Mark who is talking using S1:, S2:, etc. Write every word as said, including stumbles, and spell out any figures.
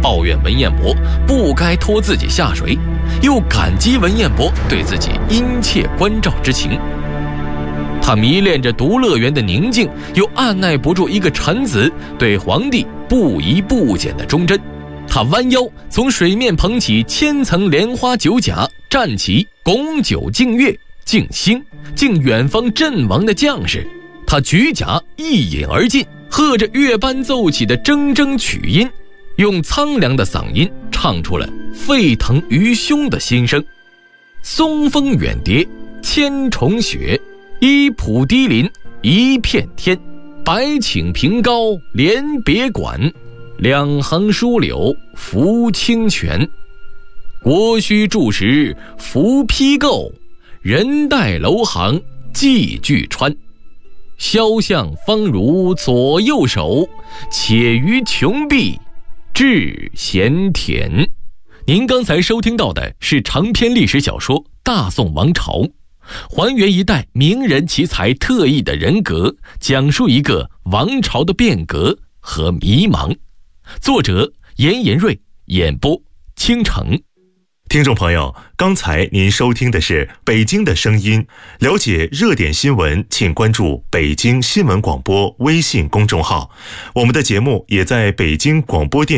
S1: 抱怨文彦博不该拖自己下水，又感激文彦博对自己殷切关照之情。他迷恋着独乐园的宁静，又按耐不住一个臣子对皇帝不移不减的忠贞。他弯腰从水面捧起千层莲花酒甲，站起拱酒敬月、敬星、敬远方阵亡的将士。他举甲一饮而尽，和着乐班奏起的铮铮曲音，用苍凉的嗓音唱出了沸腾于胸的心声。松风远蝶，千重雪，一浦低林，一片天。白顷平高连别馆，两行疏柳拂清泉。国须筑石浮披构，人待楼行寄巨川。萧相方如左右手，且于穷碧至咸田。您刚才收听到的是长篇历史小说《大宋王朝》，还原一代名人奇才特异的人格，讲述一个王朝的变革和迷茫。作者严延瑞，演播倾城。
S2: 听众朋友，刚才您收听的是北京的声音。了解热点新闻，请关注北京新闻广播微信公众号。我们的节目也在北京广播电